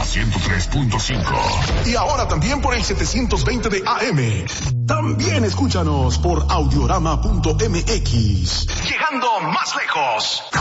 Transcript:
103.5. Y ahora también por el 720 de AM. También escúchanos por audiorama.mx. Llegando más lejos.